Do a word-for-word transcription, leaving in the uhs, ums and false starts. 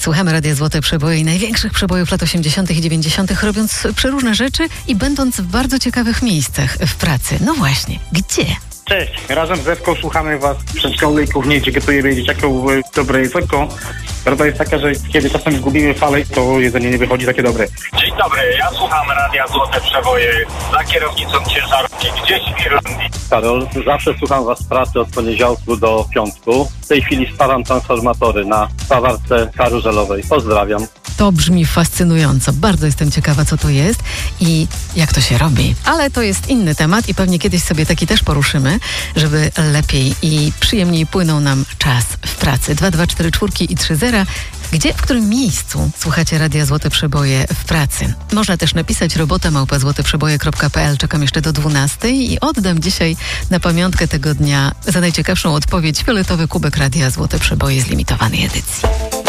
Słuchamy Radia Złote Przeboje i największych przebojów lat osiemdziesiątych i dziewięćdziesiątych, robiąc przeróżne rzeczy i będąc w bardzo ciekawych miejscach w pracy. No właśnie, gdzie? Cześć, razem z Ewką słuchamy Was w przedszkolnej kuchni, gdzie gotujemy dzieciakom dobre jedzonko. Prawda jest taka, że kiedy czasem zgubimy falę, to jedzenie nie wychodzi takie dobre. Dzień dobry, ja słucham Radia Złote Przeboje za kierownicą ciężarówki gdzieś w Irlandii. Karol, zawsze słucham Was w pracy od poniedziałku do piątku. W tej chwili stawiam transformatory na stawarce karuzelowej. Pozdrawiam. To brzmi fascynująco. Bardzo jestem ciekawa, co to jest i jak to się robi. Ale to jest inny temat i pewnie kiedyś sobie taki też poruszymy, żeby lepiej i przyjemniej płynął nam czas w pracy. dwa dwa cztery cztery i trzy zero. Gdzie, w którym miejscu słuchacie Radia Złote Przeboje w pracy? Można też napisać robota małpa złoteprzeboje kropka pe el. Czekam jeszcze do dwunastej i oddam dzisiaj na pamiątkę tego dnia za najciekawszą odpowiedź fioletowy kubek Radia Złote Przeboje z limitowanej edycji.